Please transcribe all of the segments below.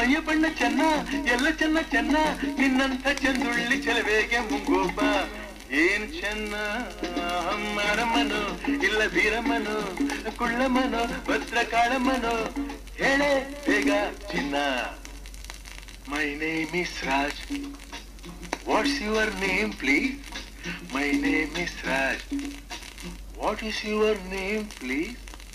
ಮೈಯ ಬಣ್ಣ ಚೆನ್ನ, ಎಲ್ಲ ಚೆನ್ನ ಚೆನ್ನ, ನಿನ್ನಂಥ ಚಂದುಳ್ಳಿ ಚೆಲುವೆಗೆ ಮುಂಗೋಪ. ಏನ್ ಚೆನ್ನ ಹಮ್ಮರಮ್ಮನು, ಇಲ್ಲ ವೀರಮ್ಮನು, ಕುಳ್ಳಮ್ಮನು, ಭದ್ರಕಾಳಮ್ಮನು, ಹೇಳೆ ಬೇಗ ಚಿನ್ನ. My name is Raj, what's your name please? My name is Raj, what is your name please?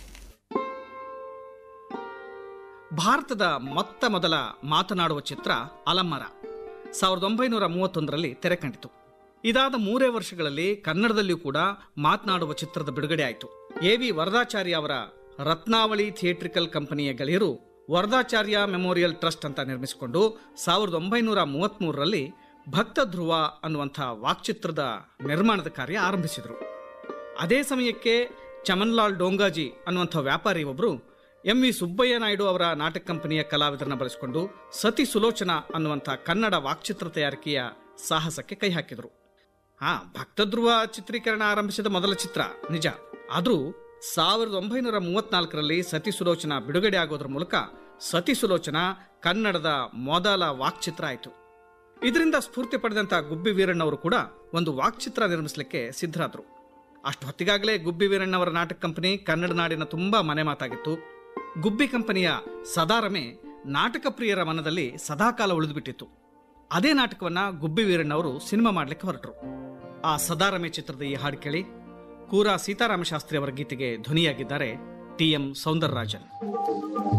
ಭಾರತದ ಮೊತ್ತ ಮೊದಲ ಮಾತನಾಡುವ ಚಿತ್ರ ಅಲಮ್ಮರ 1931ರಲ್ಲಿ ತೆರೆ ಕಂಡಿತು. ಇದಾದ 3 ವರ್ಷಗಳಲ್ಲಿ ಕನ್ನಡದಲ್ಲಿಯೂ ಕೂಡ ಮಾತನಾಡುವ ಚಿತ್ರದ ಬಿಡುಗಡೆ ಆಯಿತು. ಎ.ವಿ. ವರದಾಚಾರ್ಯ ಅವರ ರತ್ನಾವಳಿ ಥಿಯೇಟ್ರಿಕಲ್ ಕಂಪನಿಯ ಗೆಳೆಯರು ವರದಾಚಾರ್ಯ ಮೆಮೋರಿಯಲ್ ಟ್ರಸ್ಟ್ ಅಂತ ನಿರ್ಮಿಸಿಕೊಂಡು 1933ರಲ್ಲಿ ಭಕ್ತ ಧ್ರುವ ಅನ್ನುವಂಥ ವಾಕ್ಚಿತ್ರದ ನಿರ್ಮಾಣದ ಕಾರ್ಯ ಆರಂಭಿಸಿದರು. ಅದೇ ಸಮಯಕ್ಕೆ ಚಮನ್ಲಾಲ್ ಡೋಂಗಾಜಿ ಅನ್ನುವಂಥ ವ್ಯಾಪಾರಿ ಒಬ್ಬರು ಎಂ.ವಿ. ಸುಬ್ಬಯ್ಯ ನಾಯ್ಡು ಅವರ ನಾಟಕ ಕಂಪನಿಯ ಕಲಾವಿದರನ್ನ ಬಳಸಿಕೊಂಡು ಸತಿ ಸುಲೋಚನ ಅನ್ನುವಂಥ ಕನ್ನಡ ವಾಕ್ಚಿತ್ರ ತಯಾರಿಕೆಯ ಸಾಹಸಕ್ಕೆ ಕೈ ಹಾಕಿದರು. ಭಕ್ತಧ್ರುವ ಚಿತ್ರೀಕರಣ ಆರಂಭಿಸಿದ ಮೊದಲ ಚಿತ್ರ ನಿಜ. ಆದರೂ 1934ರಲ್ಲಿ ಸತಿ ಸುಲೋಚನ ಬಿಡುಗಡೆ ಆಗೋದ್ರ ಮೂಲಕ ಸತಿ ಸುಲೋಚನ ಕನ್ನಡದ ಮೊದಲ ವಾಕ್ಚಿತ್ರ ಆಯಿತು. ಇದರಿಂದ ಸ್ಫೂರ್ತಿ ಪಡೆದಂಥ ಗುಬ್ಬಿ ವೀರಣ್ಣವರು ಕೂಡ ಒಂದು ವಾಕ್ಚಿತ್ರ ನಿರ್ಮಿಸಲಿಕ್ಕೆ ಸಿದ್ಧರಾದರು. ಅಷ್ಟು ಹೊತ್ತಿಗಾಗಲೇ ಗುಬ್ಬಿ ವೀರಣ್ಣವರ ನಾಟಕ ಕಂಪನಿ ಕನ್ನಡ ನಾಡಿನ ತುಂಬಾ ಮನೆ ಮಾತಾಗಿತ್ತು. ಗುಬ್ಬಿ ಕಂಪನಿಯ ಸದಾರಮೆ ನಾಟಕ ಪ್ರಿಯರ ಮನದಲ್ಲಿ ಸದಾಕಾಲ ಉಳಿದುಬಿಟ್ಟಿತ್ತು. ಅದೇ ನಾಟಕವನ್ನ ಗುಬ್ಬಿ ವೀರಣ್ಣವರು ಸಿನಿಮಾ ಮಾಡಲಿಕ್ಕೆ ಹೊರಟರು. ಆ ಸದಾರಮೆ ಚಿತ್ರದ ಈ ಹಾಡು ಕೇಳಿ. ಕೂರಾ ಸೀತಾರಾಮ ಶಾಸ್ತ್ರಿ ಅವರ ಗೀತೆಗೆ ಧ್ವನಿಯಾಗಿದ್ದಾರೆ ಟಿ.ಎಂ. ಸೌಂದರರಾಜನ್.